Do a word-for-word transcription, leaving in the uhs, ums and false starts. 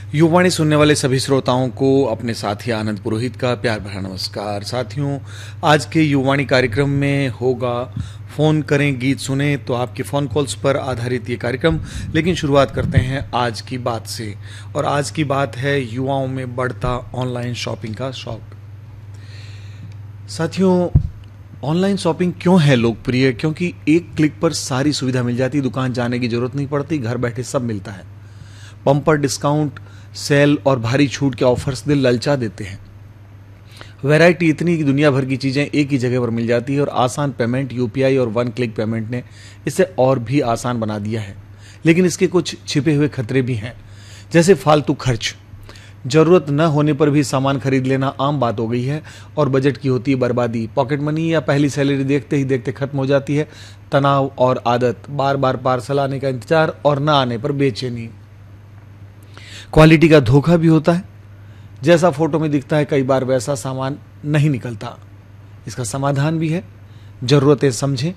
युवाणी सुनने वाले सभी श्रोताओं को अपने साथी आनंद पुरोहित का प्यार भरा नमस्कार। साथियों, आज के युवाणी कार्यक्रम में होगा फ़ोन करें गीत सुने, तो आपके फ़ोन कॉल्स पर आधारित ये कार्यक्रम। लेकिन शुरुआत करते हैं आज की बात से, और आज की बात है युवाओं में बढ़ता ऑनलाइन शॉपिंग का शौक। साथियों, ऑनलाइन शॉपिंग क्यों है लोकप्रिय? क्योंकि एक क्लिक पर सारी सुविधा मिल जाती, दुकान जाने की जरूरत नहीं पड़ती, घर बैठे सब मिलता है। पंपर डिस्काउंट, सेल और भारी छूट के ऑफर्स दिल ललचा देते हैं। वैरायटी इतनी कि दुनिया भर की चीज़ें एक ही जगह पर मिल जाती है, और आसान पेमेंट, यूपीआई और वन क्लिक पेमेंट ने इसे और भी आसान बना दिया है। लेकिन इसके कुछ छिपे हुए खतरे भी हैं, जैसे फालतू खर्च। जरूरत न होने पर भी सामान खरीद लेना आम बात हो गई है, और बजट की होती है बर्बादी। पॉकेट मनी या पहली सैलरी देखते ही देखते खत्म हो जाती है। तनाव और आदत, बार बार पार्सल आने का इंतजार और न आने पर बेचैनी। क्वालिटी का धोखा भी होता है, जैसा फोटो में दिखता है कई बार वैसा सामान नहीं निकलता। इसका समाधान भी है, जरूरतें समझें,